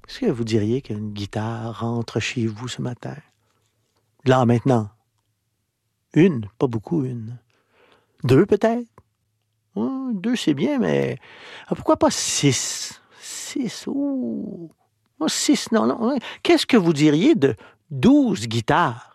Est-ce que vous diriez qu'une guitare rentre chez vous ce matin? Là, maintenant. Une, pas beaucoup, une. Deux, peut-être? Deux, c'est bien, mais pourquoi pas six? Six, ouh! Six, non, non. Qu'est-ce que vous diriez de 12 guitares?